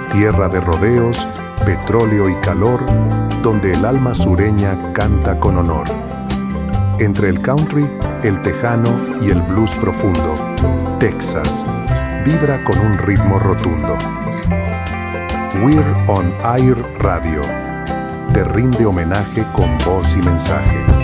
tierra de rodeos, petróleo y calor, donde el alma sureña canta con honor. Entre el country, el tejano y el blues profundo, Texas vibra con un ritmo rotundo. We're on Air Radio te rinde homenaje con voz y mensaje.